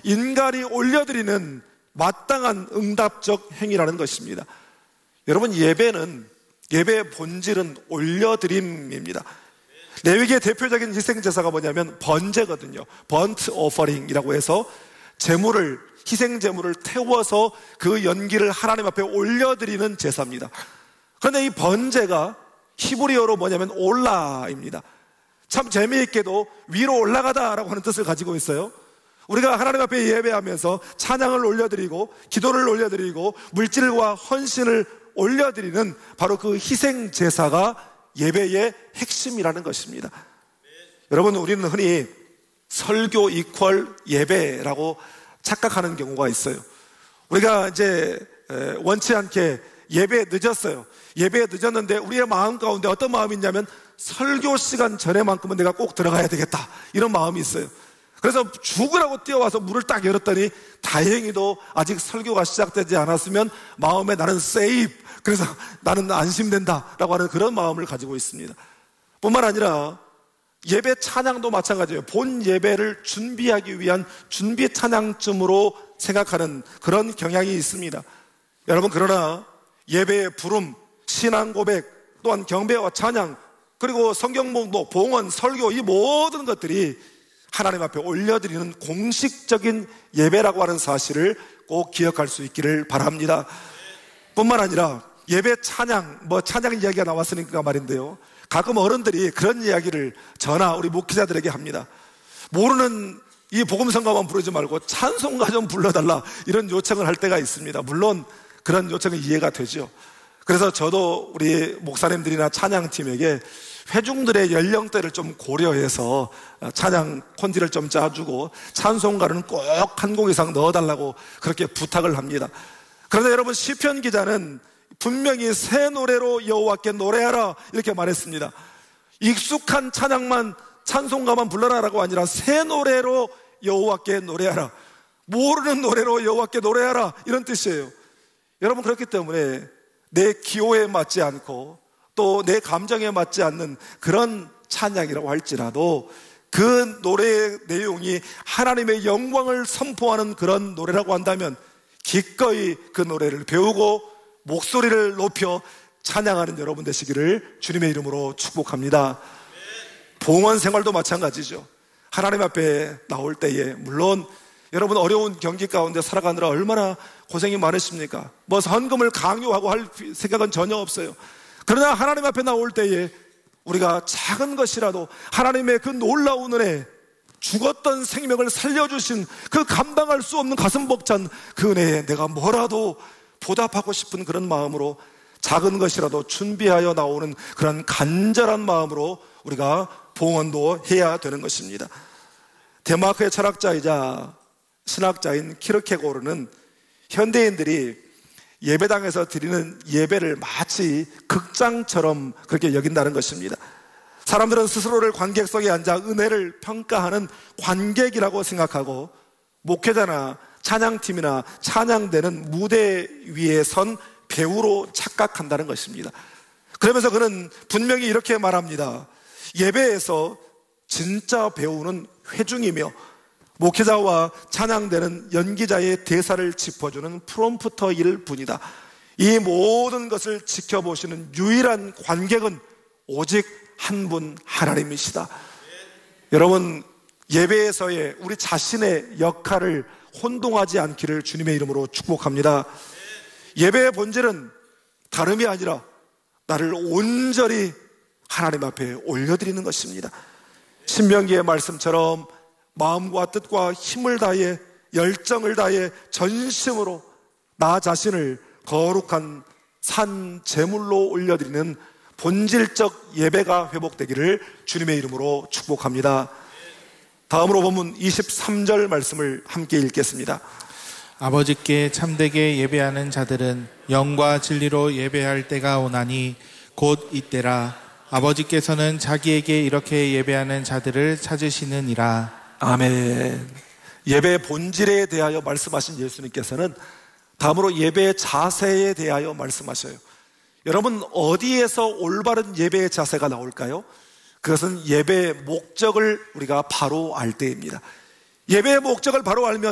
인간이 올려드리는 마땅한 응답적 행위라는 것입니다. 여러분, 예배의 본질은 올려드림입니다. 레위기의 대표적인 희생제사가 뭐냐면 번제거든요. 번트 오퍼링이라고 해서 희생제물을 태워서 그 연기를 하나님 앞에 올려드리는 제사입니다. 그런데 이 번제가 히브리어로 뭐냐면 올라입니다. 참 재미있게도 위로 올라가다라고 하는 뜻을 가지고 있어요. 우리가 하나님 앞에 예배하면서 찬양을 올려드리고 기도를 올려드리고 물질과 헌신을 올려드리는 바로 그 희생제사가 예배의 핵심이라는 것입니다. 여러분, 우리는 흔히 설교 이퀄 예배라고 착각하는 경우가 있어요. 우리가 이제 원치 않게 예배에 늦었어요. 예배에 늦었는데 우리의 마음 가운데 어떤 마음이 있냐면 설교 시간 전에만큼은 내가 꼭 들어가야 되겠다, 이런 마음이 있어요. 그래서 죽으라고 뛰어와서 문을 딱 열었더니 다행히도 아직 설교가 시작되지 않았으면 마음에 나는 세이프, 그래서 나는 안심된다라고 하는 그런 마음을 가지고 있습니다. 뿐만 아니라 예배 찬양도 마찬가지예요. 본 예배를 준비하기 위한 준비 찬양쯤으로 생각하는 그런 경향이 있습니다. 여러분, 그러나 예배의 부름, 신앙 고백, 또한 경배와 찬양, 그리고 성경 봉독, 봉헌, 설교, 이 모든 것들이 하나님 앞에 올려드리는 공식적인 예배라고 하는 사실을 꼭 기억할 수 있기를 바랍니다. 뿐만 아니라 예배 찬양, 찬양 이야기가 나왔으니까 말인데요, 가끔 어른들이 그런 이야기를 저나 우리 목회자들에게 합니다. 모르는 이 복음성가만 부르지 말고 찬송가 좀 불러달라, 이런 요청을 할 때가 있습니다. 물론 그런 요청은 이해가 되죠. 그래서 저도 우리 목사님들이나 찬양팀에게 회중들의 연령대를 좀 고려해서 찬양 콘지를 좀 짜주고 찬송가는 꼭 한 곡 이상 넣어달라고 그렇게 부탁을 합니다. 그런데 여러분, 시편 기자는 분명히 새 노래로 여호와께 노래하라, 이렇게 말했습니다. 익숙한 찬양만, 찬송가만 불러라라고 아니라 새 노래로 여호와께 노래하라, 모르는 노래로 여호와께 노래하라, 이런 뜻이에요. 여러분, 그렇기 때문에 내 기호에 맞지 않고 또 내 감정에 맞지 않는 그런 찬양이라고 할지라도 그 노래의 내용이 하나님의 영광을 선포하는 그런 노래라고 한다면 기꺼이 그 노래를 배우고 목소리를 높여 찬양하는 여러분 되시기를 주님의 이름으로 축복합니다. 봉헌 생활도 마찬가지죠. 하나님 앞에 나올 때에 물론 여러분, 어려운 경기 가운데 살아가느라 얼마나 고생이 많으십니까? 헌금을 강요하고 할 생각은 전혀 없어요. 그러나 하나님 앞에 나올 때에 우리가 작은 것이라도 하나님의 그 놀라운 은혜, 죽었던 생명을 살려주신 그 감당할 수 없는 가슴 벅찬 그 은혜에 내가 뭐라도 보답하고 싶은 그런 마음으로 작은 것이라도 준비하여 나오는 그런 간절한 마음으로 우리가 봉헌도 해야 되는 것입니다. 덴마크의 철학자이자 신학자인 키르케고르는 현대인들이 예배당에서 드리는 예배를 마치 극장처럼 그렇게 여긴다는 것입니다. 사람들은 스스로를 관객석에 앉아 은혜를 평가하는 관객이라고 생각하고 목회자나 찬양팀이나 찬양대는 무대 위에 선 배우로 착각한다는 것입니다. 그러면서 그는 분명히 이렇게 말합니다. 예배에서 진짜 배우는 회중이며 목회자와 찬양대는 연기자의 대사를 짚어주는 프롬프터일 뿐이다. 이 모든 것을 지켜보시는 유일한 관객은 오직 한 분 하나님이시다. 여러분, 예배에서의 우리 자신의 역할을 혼동하지 않기를 주님의 이름으로 축복합니다. 예배의 본질은 다름이 아니라 나를 온전히 하나님 앞에 올려드리는 것입니다. 신명기의 말씀처럼 마음과 뜻과 힘을 다해 열정을 다해 전심으로 나 자신을 거룩한 산 제물로 올려드리는 본질적 예배가 회복되기를 주님의 이름으로 축복합니다. 다음으로 본문 23절 말씀을 함께 읽겠습니다. 아버지께 참되게 예배하는 자들은 영과 진리로 예배할 때가 오나니 곧 이때라. 아버지께서는 자기에게 이렇게 예배하는 자들을 찾으시느니라. 아멘. 예배의 본질에 대하여 말씀하신 예수님께서는 다음으로 예배의 자세에 대하여 말씀하셔요. 여러분, 어디에서 올바른 예배의 자세가 나올까요? 그것은 예배의 목적을 우리가 바로 알 때입니다. 예배의 목적을 바로 알면